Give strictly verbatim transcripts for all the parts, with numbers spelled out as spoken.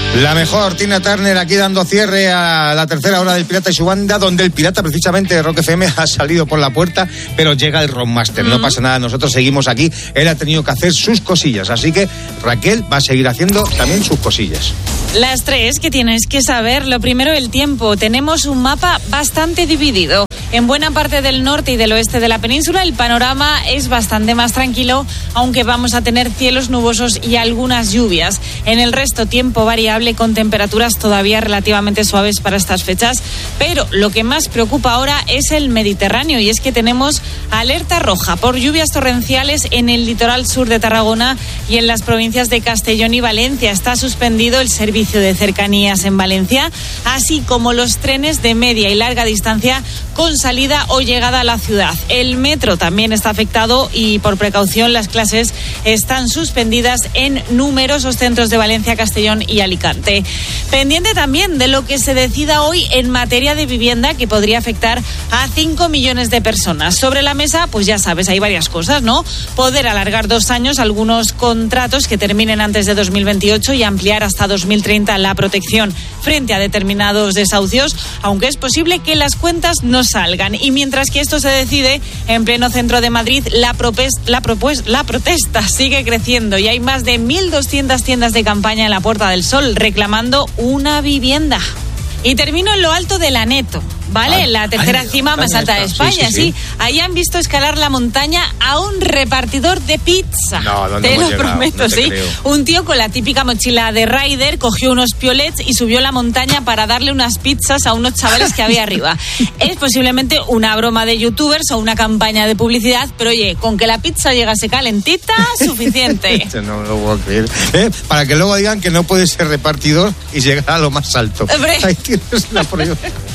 La mejor, Tina Turner, aquí dando cierre a la tercera hora del Pirata y su banda, donde el pirata, precisamente, Rock F M, ha salido por la puerta, pero llega el Rockmaster. Mm. No pasa nada, nosotros seguimos aquí. Él ha tenido que hacer sus cosillas, así que Raquel va a seguir haciendo también sus cosillas. Las tres que tienes que saber. Lo primero, el tiempo. Tenemos un mapa bastante dividido. En buena parte del norte y del oeste de la península el panorama es bastante más tranquilo, aunque vamos a tener cielos nubosos y algunas lluvias. En el resto, tiempo variable con temperaturas todavía relativamente suaves para estas fechas, pero lo que más preocupa ahora es el Mediterráneo, y es que tenemos alerta roja por lluvias torrenciales en el litoral sur de Tarragona y en las provincias de Castellón y Valencia. Está suspendido el servicio de cercanías en Valencia, así como los trenes de media y larga distancia con salida o llegada a la ciudad. El metro también está afectado y, por precaución, las clases están suspendidas en numerosos centros de Valencia, Castellón y Alicante. Pendiente también de lo que se decida hoy en materia de vivienda, que podría afectar a cinco millones de personas. Sobre la mesa, pues ya sabes, hay varias cosas, ¿no? Poder alargar dos años algunos contratos que terminen antes de dos mil veintiocho y ampliar hasta dos mil treinta la protección frente a determinados desahucios, aunque es posible que las cuentas no salgan. Y mientras que esto se decide, en pleno centro de Madrid, la, propes, la, propos, la protesta sigue creciendo y hay más de mil doscientas tiendas de campaña en la Puerta del Sol reclamando una vivienda. Y termino en lo alto de la Neto, ¿vale? Ay, la tercera ay, cima más alta de España, sí, sí, sí. sí. Ahí han visto escalar la montaña a un repartidor de pizza. No, ¿dónde te hemos lo llegado? prometo, No te sí. creo. Un tío con la típica mochila de rider cogió unos piolets y subió la montaña para darle unas pizzas a unos chavales que había arriba. Es posiblemente una broma de youtubers o una campaña de publicidad, pero oye, con que la pizza llegase calentita, suficiente. No lo puedo creer. ¿Eh? Para que luego digan que no puedes ser repartidor y llegar a lo más alto. Hombre. Ahí tienes la prueba.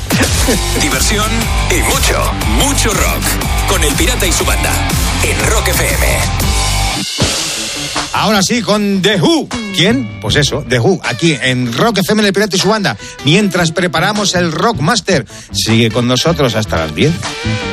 Diversión y mucho, mucho rock. Con el Pirata y su banda. En Rock F M. Ahora sí, con The Who. ¿Quién? Pues eso, The Who, aquí en Rock F M, el Pirata y su banda. Mientras preparamos el Rockmaster. Sigue con nosotros hasta las diez.